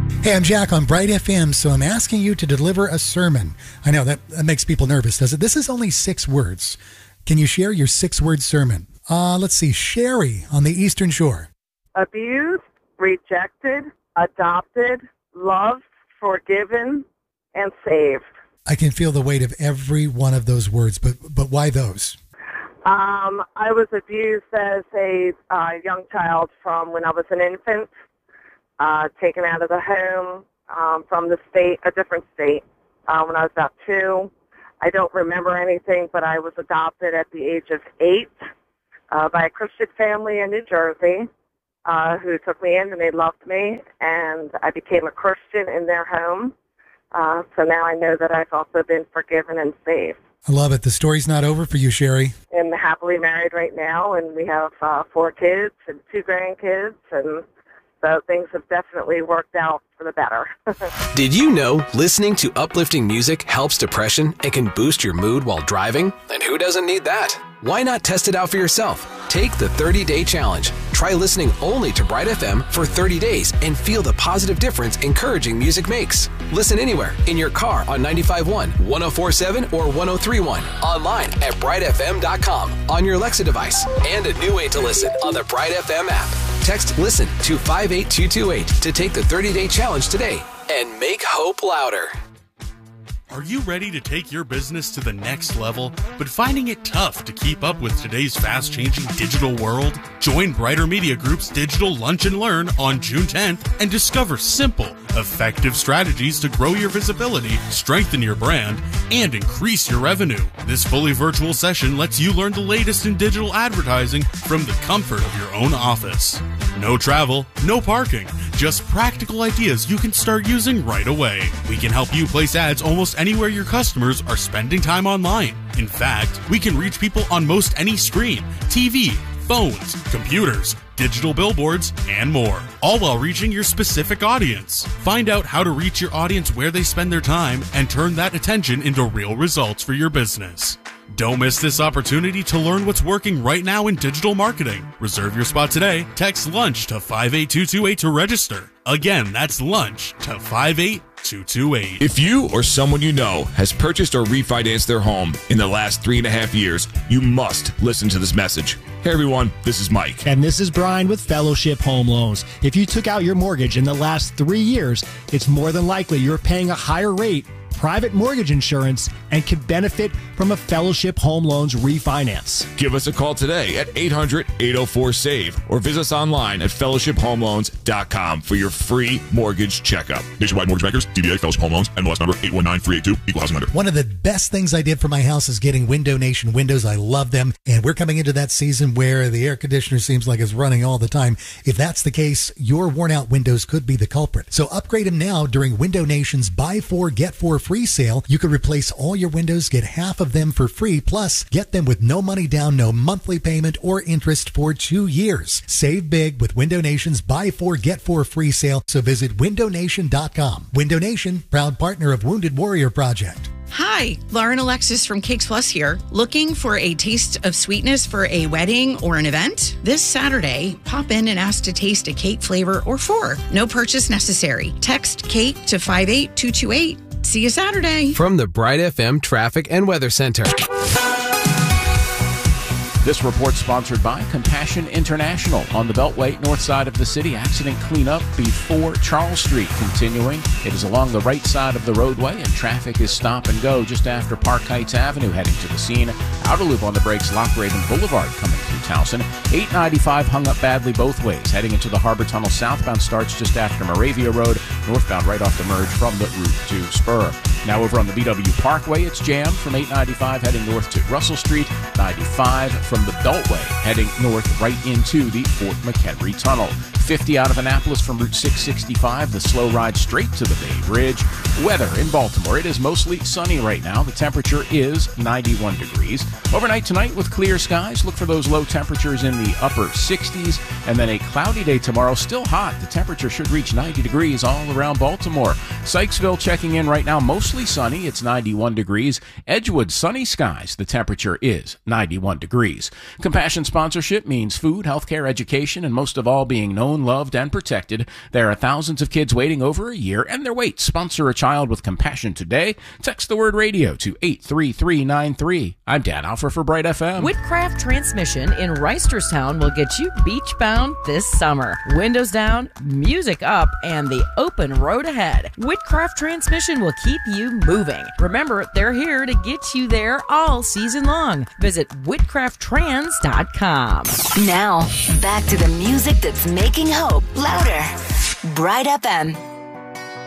Hey, I'm Jack on Bright FM, so I'm asking you to deliver a sermon. I know that makes people nervous, does it? This is only 6 words. Can you share your 6-word sermon? Let's see. Sherry on the Eastern Shore. Abused, rejected, adopted, loved, forgiven, and saved. I can feel the weight of every one of those words, but why those? I was abused as a young child from when I was an infant, taken out of the home from the state, a different state, when I was about 2. I don't remember anything, but I was adopted at the age of 8 by a Christian family in New Jersey who took me in, and they loved me, and I became a Christian in their home. So now I know that I've also been forgiven and saved. I love it. The story's not over for you, Sherry. I'm happily married right now, and we have 4 kids and 2 grandkids, and so things have definitely worked out for the better. Did you know listening to uplifting music helps depression and can boost your mood while driving? And who doesn't need that? Why not test it out for yourself? Take the 30-day challenge. Try listening only to Bright FM for 30 days and feel the positive difference encouraging music makes. Listen anywhere, in your car on 95.1, 104.7, or 103.1. Online at brightfm.com, on your Alexa device, and a new way to listen on the Bright FM app. Text LISTEN to 58228 to take the 30-day challenge today and make hope louder. Are you ready to take your business to the next level, but finding it tough to keep up with today's fast-changing digital world? Join Brighter Media Group's Digital Lunch and Learn on June 10th and discover simple, effective strategies to grow your visibility, strengthen your brand, and increase your revenue. This fully virtual session lets you learn the latest in digital advertising from the comfort of your own office. No travel, no parking, just practical ideas you can start using right away. We can help you place ads almost anywhere your customers are spending time online. In fact, we can reach people on most any screen, TV, phones, computers, digital billboards, and more, all while reaching your specific audience. Find out how to reach your audience where they spend their time and turn that attention into real results for your business. Don't miss this opportunity to learn what's working right now in digital marketing. Reserve your spot today. Text LUNCH to 58228 to register. Again, that's LUNCH to 58228. If you or someone you know has purchased or refinanced their home in the last 3.5 years, you must listen to this message. Hey everyone, this is Mike. And this is Brian with Fellowship Home Loans. If you took out your mortgage in the last 3 years, it's more than likely you're paying a higher rate, private mortgage insurance, and can benefit from a Fellowship Home Loans refinance. Give us a call today at 800-804-SAVE or visit us online at fellowshiphomeloans.com for your free mortgage checkup. Nationwide Mortgage Bankers, DBA Fellowship Home Loans, NMLS number 819382, Equal Housing Lender. One of the best things I did for my house is getting Window Nation windows. I love them, and we're coming into that season where the air conditioner seems like it's running all the time. If that's the case, your worn-out windows could be the culprit. So upgrade them now during Window Nation's Buy 4, Get 4 free sale. You could replace all your windows, get half of them for free, plus get them with no money down, no monthly payment or interest for 2 years. Save big with Window Nation's Buy 4, Get 4 free sale, so visit windownation.com. Window Nation, proud partner of Wounded Warrior Project. Hi, Lauren Alexis from Cakes Plus here. Looking for a taste of sweetness for a wedding or an event? This Saturday, pop in and ask to taste a cake flavor or 4. No purchase necessary. Text CAKE to 58228. See you Saturday. From the Bright FM Traffic and Weather Center. This report sponsored by Compassion International on the Beltway, north side of the city. Accident cleanup before Charles Street continuing. It is along the right side of the roadway, and traffic is stop and go just after Park Heights Avenue heading to the scene. Outer loop on the brakes, Lochraven Boulevard coming through Towson. 895 hung up badly both ways. Heading into the Harbor Tunnel southbound starts just after Moravia Road. Northbound right off the merge from the Route 2 spur. Now over on the BW Parkway, it's jammed from 895 heading north to Russell Street. 95 from the Beltway heading north right into the Fort McHenry Tunnel. 50 out of Annapolis from Route 665, the slow ride straight to the Bay Bridge. Weather in Baltimore, it is mostly sunny right now. The temperature is 91 degrees. Overnight tonight with clear skies, look for those low temperatures in the upper 60s. And then a cloudy day tomorrow, still hot. The temperature should reach 90 degrees all around Baltimore. Sykesville checking in right now, mostly mostly sunny. It's 91 degrees. Edgewood, sunny skies. The temperature is 91 degrees. Compassion sponsorship means food, healthcare, education, and most of all, being known, loved, and protected. There are thousands of kids waiting over a year, and their wait. Sponsor a child with compassion today. Text the word radio to 83393. I'm Dan Alfred for Bright FM. Whitcraft Transmission in Reisterstown will get you beach-bound this summer. Windows down, music up, and the open road ahead. Whitcraft Transmission will keep you moving. Remember, they're here to get you there all season long. Visit whitcrafttrans.com. Now, back to the music that's making hope louder. Bright FM.